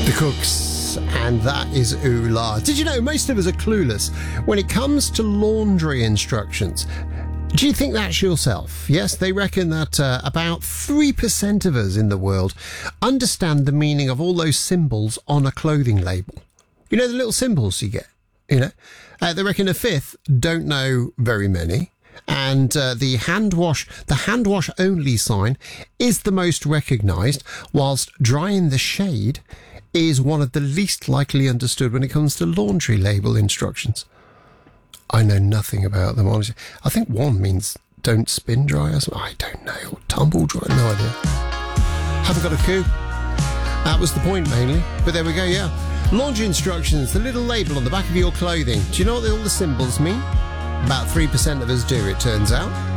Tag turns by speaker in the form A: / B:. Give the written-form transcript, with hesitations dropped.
A: The Cooks, and that is Ooh La. Did you know most of us are clueless when it comes to laundry instructions? Do you think that's yourself? Yes, they reckon that about 3% of us in the world understand the meaning of all those symbols on a clothing label. You know, the little symbols you get, you know? They reckon a fifth don't know very many. And the hand wash only sign is the most recognised, whilst dry in the shade is one of the least likely understood when it comes to laundry label instructions. I know nothing about them, honestly. I think one means don't spin dry or something. I don't know. Or tumble dry, no idea. Haven't got a clue. That was the point mainly. But there we go, yeah. Laundry instructions, the little label on the back of your clothing. Do you know what all the symbols mean? About 3% of us do, it turns out.